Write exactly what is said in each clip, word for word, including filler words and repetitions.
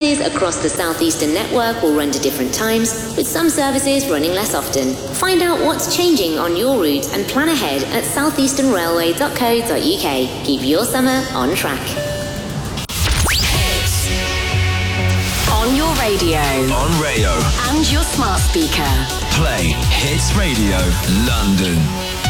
services across the South Eastern network will run to different times, with some services running less often. Find out what's changing on your route and plan ahead at southeastern railway dot co dot uk. Keep your summer on track. On your radio. On Rayo. And your smart speaker. Play Hits Radio London.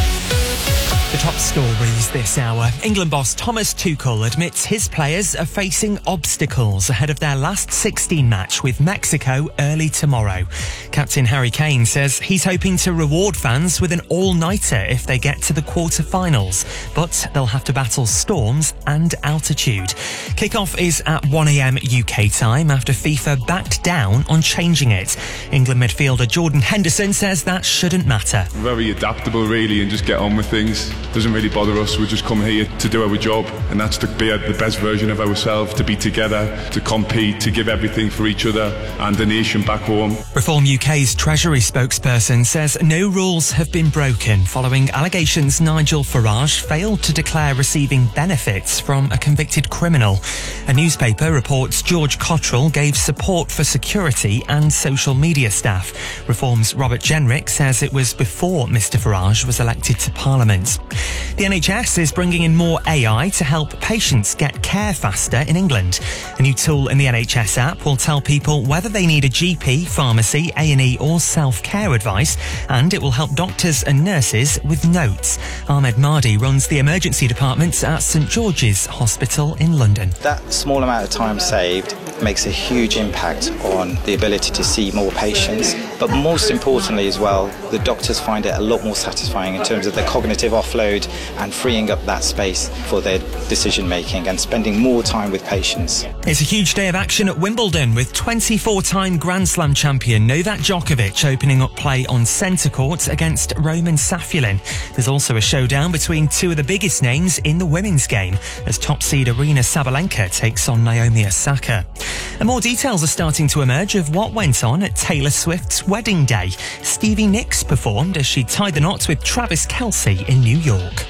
The top stories this hour. England boss Thomas Tuchel admits his players are facing obstacles ahead of their last sixteen match with Mexico early tomorrow. Captain Harry Kane says he's hoping to reward fans with an all-nighter if they get to the quarter-finals, but they'll have to battle storms and altitude. Kick-off is at one a.m. U K time after FIFA backed down on changing it. England midfielder Jordan Henderson says that shouldn't matter. Very adaptable really, and just get on with things. Doesn't really bother us. We just come here to do our job, and that's to be the best version of ourselves, to be together, to compete, to give everything for each other and the nation back home. Reform U K's Treasury spokesperson says no rules have been broken following allegations Nigel Farage failed to declare receiving benefits from a convicted criminal. A newspaper reports George Cottrell gave support for security and social media staff. Reform's Robert Jenrick says it was before Mr Farage was elected to Parliament. The N H S is bringing in more A I to help patients get care faster in England. A new tool in the N H S app will tell people whether they need a G P, pharmacy, A and E or self-care advice, and it will help doctors and nurses with notes. Ahmed Mahdi runs the emergency department at St George's Hospital in London. That small amount of time saved makes a huge impact on the ability to see more patients, but most importantly as well, the doctors find it a lot more satisfying in terms of the cognitive offload and freeing up that space for their decision making and spending more time with patients. It's a huge day of action at Wimbledon with twenty-four-time Grand Slam champion Novak Djokovic opening up play on centre court against Roman Safulin. There's also a showdown between two of the biggest names in the women's game as top seed Aryna Sabalenka takes on Naomi Osaka. And more details are starting to emerge of what went on at Taylor Swift's wedding day. Stevie Nicks performed as she tied the knot with Travis Kelce in New York.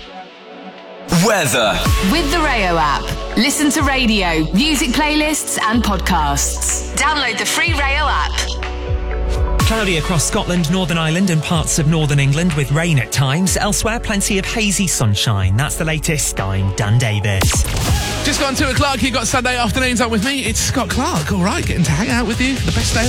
Weather. With the Rayo app. Listen to radio, music playlists and podcasts. Download the free Rayo app. Cloudy across Scotland, Northern Ireland and parts of northern England with rain at times. Elsewhere, plenty of hazy sunshine. That's the latest. I'm Dan Davis. Just gone two o'clock, you've got Sunday afternoons on with me. It's Scott Clark, all right, getting to hang out with you. The best day